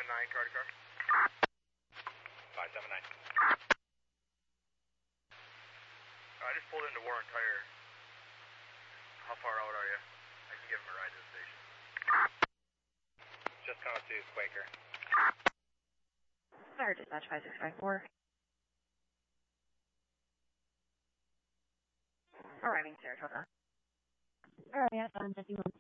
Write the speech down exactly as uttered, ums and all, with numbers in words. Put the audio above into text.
nine, car to car. five seven nine. I just pulled into Warren Tire. How far out are you? I can give him a ride to the station. Just coming to Quaker. Fire dispatch five six five four. Arriving Saratoga. Alright, yeah, seven fifty-one.